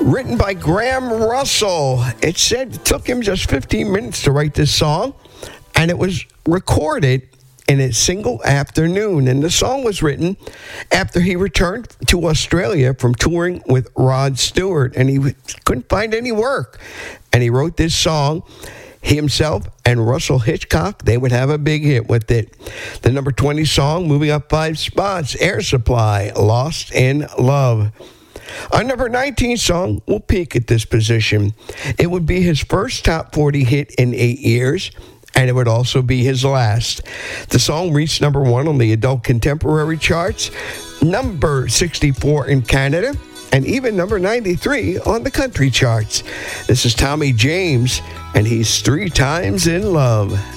Written by Graham Russell. It said it took him just 15 minutes to write this song, and it was recorded in a single afternoon. And the song was written after he returned to Australia from touring with Rod Stewart, and he couldn't find any work. And he wrote this song. He himself and Russell Hitchcock, they would have a big hit with it. The number 20 song, moving up 5 spots, Air Supply, Lost in Love. Our number 19 song will peak at this position. It would be his first top 40 hit in 8 years, and it would also be his last. The song reached number 1 on the adult contemporary charts, number 64 in Canada, and even number 93 on the country charts. This is Tommy James, and he's 3 Times in Love.